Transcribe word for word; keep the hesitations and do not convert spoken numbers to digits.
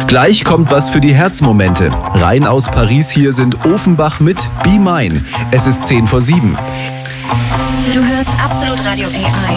Gleich kommt was für die Herzmomente. Rein aus Paris hier sind Ofenbach mit Be Mine. Es ist zehn vor sieben. Du hörst Absolut Radio A I.